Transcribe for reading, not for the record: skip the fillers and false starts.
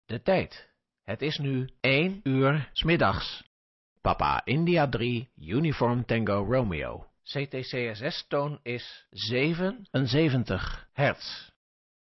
De tijd. Het is nu 1 uur 's middags. Papa India 3, Uniform Tango Romeo. CTCSS-toon is 77 hertz.